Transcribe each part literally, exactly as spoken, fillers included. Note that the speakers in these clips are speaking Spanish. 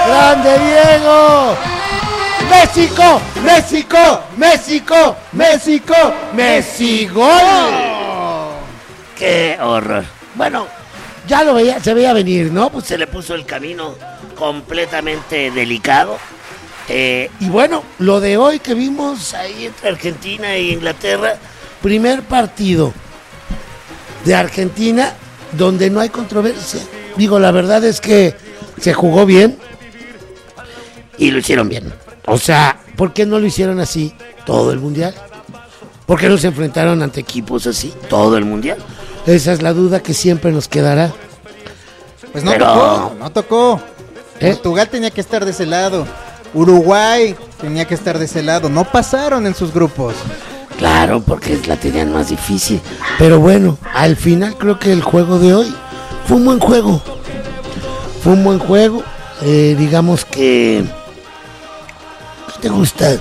¡Grande Diego! ¡México! ¡México! ¡México! ¡México! ¡Messi gol! ¡Qué horror! Bueno, ya lo veía, se veía venir, ¿no? Pues Se le puso el camino completamente delicado. Eh, y bueno, lo de hoy que vimos ahí entre Argentina e Inglaterra, primer partido de Argentina donde no hay controversia. Digo, la verdad es que se jugó bien y lo hicieron bien. O sea, ¿por qué no lo hicieron así todo el mundial? ¿Por qué no se enfrentaron ante equipos así todo el mundial? Esa es la duda que siempre nos quedará. Pues no Pero... tocó, no tocó. ¿Eh? Portugal tenía que estar de ese lado. Uruguay tenía que estar de ese lado. No pasaron en sus grupos. Claro, porque la tenían más difícil. Pero bueno, al final creo que el juego de hoy fue un buen juego. Fue un buen juego. Eh, digamos que... ¿Qué te gusta?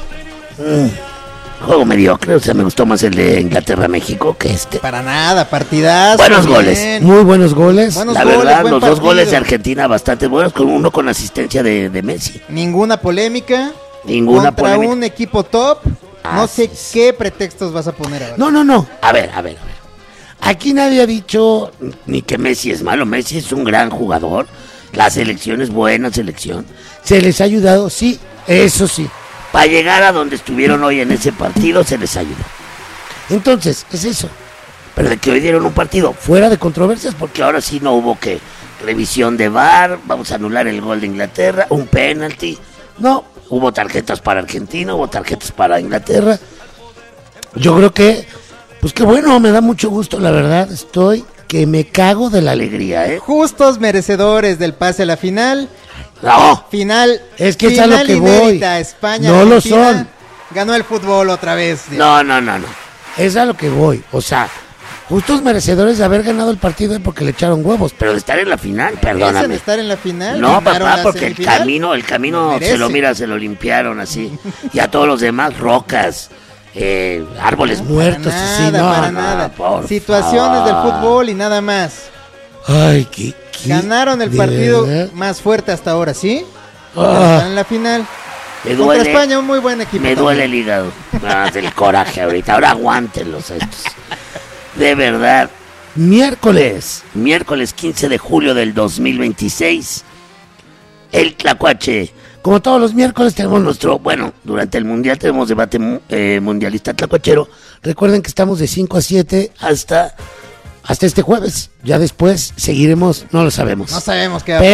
Mm, juego mediocre, o sea, me gustó más el de Inglaterra-México que este. Para nada, partidazo. Buenos bien. goles. Muy buenos goles. Buenos La goles, verdad, buen los dos partido. goles de Argentina bastante buenos, con uno con asistencia de, de Messi. Ninguna polémica. Ninguna contra polémica. un equipo top. No Así sé es. qué pretextos vas a poner ahora. No, no, no. A ver, a ver, a ver. Aquí nadie ha dicho... Ni que Messi es malo, Messi es un gran jugador. La selección es buena selección. Se les ha ayudado, sí, eso sí. Para llegar a donde estuvieron hoy en ese partido se les ayudó. Entonces, es eso. Pero de que hoy dieron un partido, Fuera de controversias, porque porque ahora sí no hubo que revisión de V A R, vamos a anular el gol de Inglaterra, un penalti. no, Hubo tarjetas para Argentina, hubo tarjetas para Inglaterra. yo creo que, pues qué bueno, me da mucho gusto, la verdad, estoy que me cago de la alegría, ¿eh? Justos merecedores del pase a la final. No, Final. Es que es final a lo que inédita, voy. España, No lo Argentina, son. Ganó el fútbol otra vez. no, no, no, no. Es a lo que voy, o sea, justos merecedores de haber ganado el partido es porque le echaron huevos, Pero de estar en la final, ¿Merecen perdóname. estar en la final? No, ¿Ganaron papá, la porque el semifinal? camino, el camino Merece. se lo mira, se lo limpiaron así. Y a todos los demás, rocas, eh, árboles muertos. Para así, nada, no, para no, nada. por Situaciones del favor. fútbol y nada más. Ay, qué, qué- Ganaron el ¿de partido verdad? más fuerte hasta ahora, ¿sí? Ah. Están en la final. Me Contra duele, España, un muy buen equipo. me también. duele el hígado. Más del coraje ahorita. Ahora aguántenlos estos. De verdad. Miércoles. Miércoles quince de julio del dos mil veintiséis. El Tlacuache. Como todos los miércoles tenemos Nuestro, bueno, durante el mundial tenemos debate mu- eh, mundialista tlacuachero Recuerden que estamos de cinco a siete hasta hasta este jueves. Ya después seguiremos, no lo sabemos. No sabemos qué va a Pero